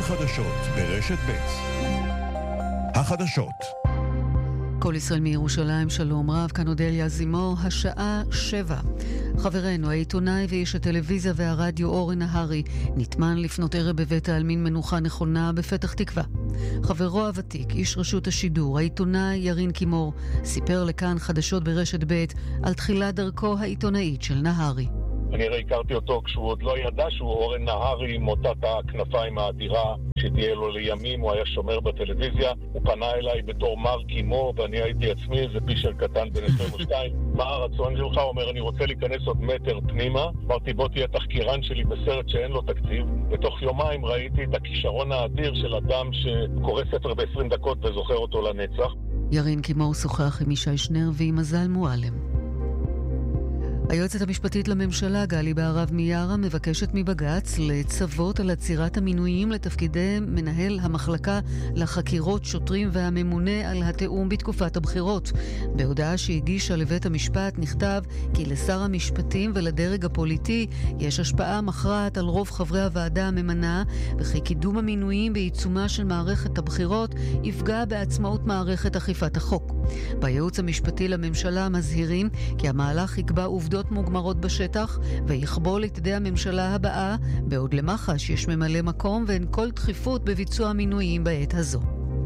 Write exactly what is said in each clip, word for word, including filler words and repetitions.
חדשות ברשת ב'. החדשות. כל ישראל מירושלים, שלום רב, כאן אודליה זימור, השעה שבע. חברנו, העיתונאי ואיש הטלוויזיה והרדיו אורן נהרי, נטמן לפנות ערב בבית העלמין מנוחה נכונה בפתח תקווה. חברו הוותיק, איש רשות השידור, העיתונאי ירין קימור, סיפר לכאן חדשות ברשת ב' על תחילת דרכו העיתונאית של נהרי. אני הרי הכרתי אותו כשהוא עוד לא ידע שהוא אורן נהרי עם אותת הכנפיים האדירה שתהיה לו לימים, הוא היה שומר בטלוויזיה, הוא פנה אליי בתור מר קימור ואני הייתי עצמי איזה פישל קטן בן עשרים ושתיים. מה הרצון שלך? הוא אומר, אני רוצה להיכנס עוד מטר פנימה. אמרתי, בוא תהיה תחקירן שלי בסרט שאין לו תקציב. בתוך יומיים ראיתי את הכישרון האדיר של אדם שקורא ספר ב-עשרים דקות וזוכר אותו לנצח. ירין קימור שוחח עם ישי שנר ועם מזל מועלם. היועצת המשפטית לממשלה גלי בהרב מיארה מבקשת מבג"ץ לצוות על עצירת המינויים לתפקידי מנהל המחלקה לחקירות שוטרים והממונה על התאום בתקופת הבחירות. בהודעה שהגישה לבית המשפט נכתב כי לשר המשפטים ולדרג הפוליטי יש השפעה מכרעת על רוב חברי הוועדה הממנה, וכי קידום המינויים בעיצומה של מערכת הבחירות יפגע בעצמאות מערכת אכיפת החוק. בייעוץ המשפטי לממשלה מזהירים כי המהלך יקבע עובדות מוגמרות בשטח ויכבול את ידי הממשלה הבאה, בעוד למח"ש יש ממלא מקום ואין כל דחיפות בביצוע מינויים בעת הזו.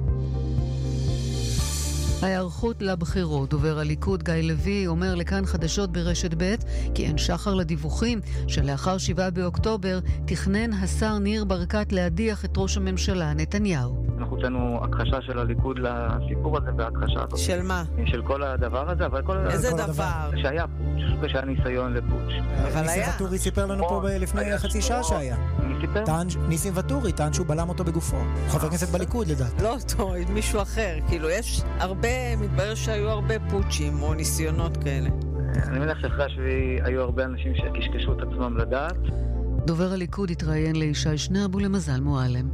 ההיערכות לבחירות. דובר הליכוד גיא לוי אומר לכאן חדשות ברשת ב' כי אין שחר לדיווחים שלאחר שבעה באוקטובר תכנן השר ניר ברקת להדיח את ראש הממשלה נתניהו. אנחנו הוצאנו הכחשה של הליכוד לסיפור הזה והכחשה הזאת. של מה? של כל הדבר הזה, אבל כל... איזה דבר? דבר? שהיה פוטש, שהיה ניסיון לפוטש. אבל היה. ניסים וטורי סיפר לנו פה לפני חצי שעה שהיה. מי סיפר? ניסים וטורי טען שהוא בלם אותו בגופו. חבר כנסת בליכוד לדעת. לא אותו, מישהו אחר. כאילו יש הרבה, מתברר שהיו הרבה פוטשים או ניסיונות כאלה. אני מניח שאחרי השביעי היו הרבה אנשים שקשקשו את עצמם לדעת. דובר הליכוד התראיין לישי שנר ולמזל מועלם.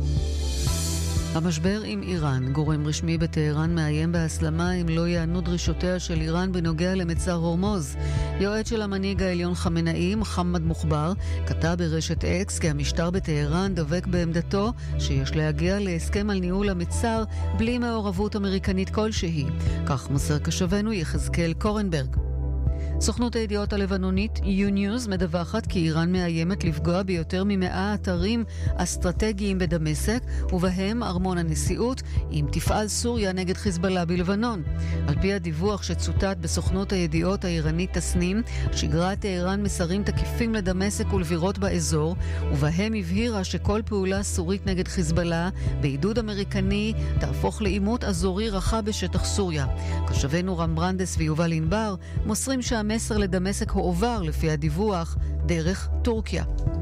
המשבר עם איראן. גורם רשמי בטהרן מאיים בהסלמה אם לא יענו דרישותיה של איראן בנוגע למצר הורמוז. יועץ של המנהיג העליון חמנאי, מוחמד מוחבר, כתב ברשת אקס כי המשטר בטהרן דבק בעמדתו שיש להגיע להסכם על ניהול המצר בלי מעורבות אמריקנית כלשהי. כך מוסר קשבנו יחזקאל קורנברג. סוכנות הידיעות הלבנונית יו-ניוז מדווחת כי איראן מאיימת לפגוע ביותר ממאה אתרים אסטרטגיים בדמשק, ובהם ארמון הנשיאות, אם תפעל סוריה נגד חיזבאללה בלבנון. על פי הדיווח שצוטט בסוכנות הידיעות האיראנית תסנים, שיגרה טהרן מסרים תקיפים לדמשק ולבירות באזור, ובהם הבהירה שכל פעולה סורית נגד חיזבאללה בעידוד אמריקני תהפוך לעימות אזורי רחב בשטח סוריה. קשבנו רם ברנדס ויובל ענבר מוסרים שהמסר לדמשק הועבר לפי הדיווח דרך טורקיה.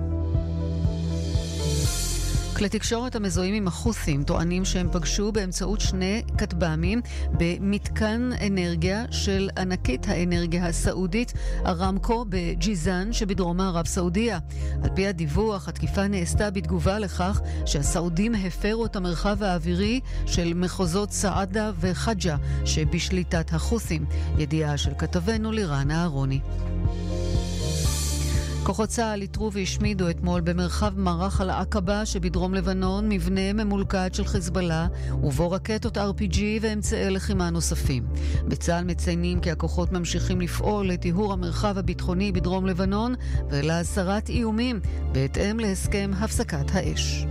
כלי תקשורת המזוהים עם החות'ים טוענים שהם פגשו באמצעות שני כטב"מים במתקן אנרגיה של ענקית האנרגיה הסעודית ארמקו בג'יזן שבדרום מערב סעודיה. על פי הדיווח, התקיפה נעשתה בתגובה לכך שהסעודים הפרו את המרחב האווירי של מחוזות סעדה וחג'ה שבשליטת החות'ים. ידיעה של כתבנו לירן אהרוני. כוחות צה"ל איתרו והשמידו אתמול במרחב מערך אל-עקבה שבדרום לבנון מבנה ממולכד של חיזבאללה ובו רקטות אר פי ג'י ואמצעי לחימה נוספים. בצה"ל מציינים כי הכוחות ממשיכים לפעול לטיהור המרחב הביטחוני בדרום לבנון ולהסרת איומים בהתאם להסכם הפסקת האש.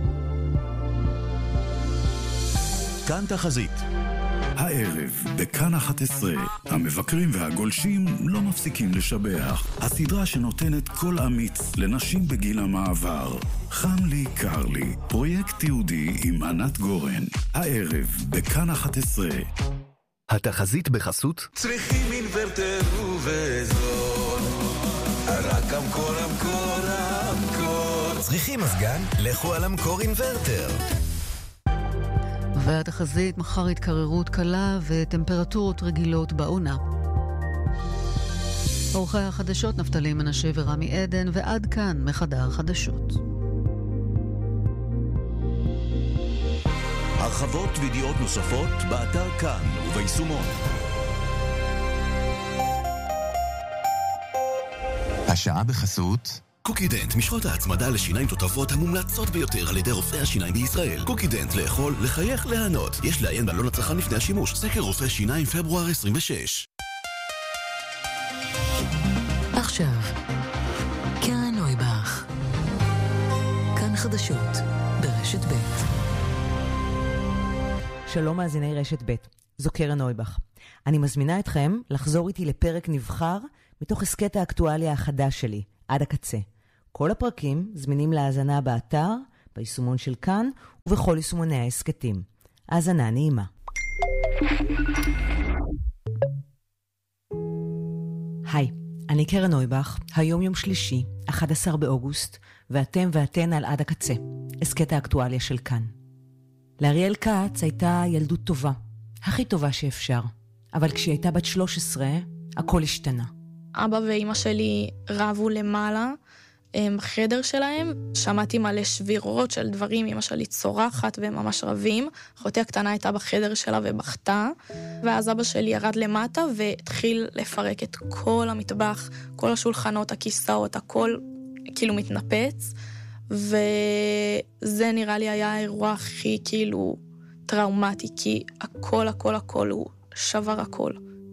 כאן תחזית. הערב, בכאן אחת עשרה, המבקרים והגולשים לא מפסיקים לשבח. הסדרה שנותנת קול אמיץ לנשים בגיל המעבר. חם לי, קר לי, פרויקט תיעודי עם ענת גורן. הערב, בכאן אחת עשרה. התחזית בחסות צריכים אינוורטר ובזול, רק המקור, המקור, המקור. צריכים מזגן? לכו על המקור אינוורטר. והתחזית מחר התקררות קלה וטמפרטורות רגילות בעונה. עורכי החדשות נפתלי מנשה ורמי עדן, ועד כאן מחדר חדשות. הרחבות וידיעות נוספות באתר כאן וביישומון. השעה בחסות קוקידנט, משחות ההצמדה לשיניים תותבות המומלצות ביותר על ידי רופאי השיניים בישראל. קוקידנט, לאכול, לחייך, ליהנות. יש לעיין בעלון הצרכן לפני השימוש. סקר רופא שיניים פברואר עשרים ושש. עכשיו, קרן נויבך. כאן חדשות, ברשת ב'. שלום מאזיני רשת ב', זו קרן נויבך. אני מזמינה אתכם לחזור איתי לפרק נבחר מתוך הסקט האקטואליה החדש שלי, עד הקצה. כל הפרקים זמינים להאזנה באתר, ביישומון של כאן ובכל יישומוני ההסקטים. האזנה נעימה. היי, אני קרן נויבך, היום יום שלישי, אחד עשר באוגוסט, ואתם ואתן על עד הקצה, הסקט האקטואליה של כאן. לאריאל כץ הייתה ילדות טובה, הכי טובה שאפשר, אבל כשהיא הייתה בת שלוש עשרה, הכל השתנה. אבא ואמא שלי רבו למעלה בחדר שלהם, שמעתי מלא שבירות של דברים, אמא שלי צורחת והם ממש רבים, אחותי הקטנה הייתה בחדר שלה ובכתה, ואז אבא שלי ירד למטה והתחיל לפרק את כל המטבח, כל השולחנות, הכיסאות, הכל כאילו מתנפץ, וזה נראה לי היה האירוע הכי כאילו טראומטי, כי הכל הכל הכל הוא שבר הכל.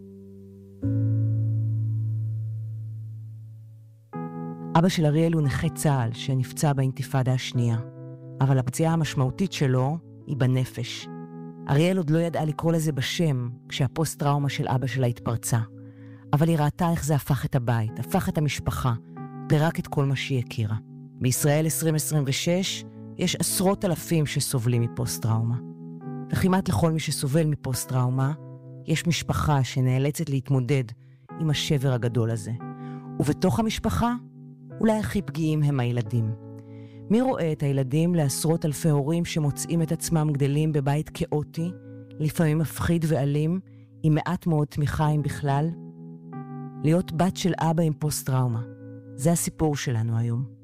אבא של אריאל הוא נכה צה"ל שנפצע באינתיפאדה השנייה, אבל הפציעה המשמעותית שלו היא בנפש. אריאל עוד לא ידעה לקרוא לזה בשם כשהפוסט-טראומה של אבא שלה התפרצה, אבל היא ראתה איך זה הפך את הבית, הפך את המשפחה, פירק את כל מה שהיא הכירה. בישראל עשרים עשרים ושש יש עשרות אלפים שסובלים מפוסט-טראומה. וכמעט לכל מי שסובל מפוסט-טראומה, יש משפחה שנאלצת להתמודד עם השבר הגדול הזה. ובתוך המשפחה, אולי הכי פגיעים הם הילדים. מי רואה את הילדים לעשרות אלפי הורים שמוצאים את עצמם גדלים בבית כאוטי, לפעמים מפחיד ואלים, עם מעט מאוד תמיכה אם בכלל? להיות בת של אבא עם פוסט-טראומה. זה הסיפור שלנו היום.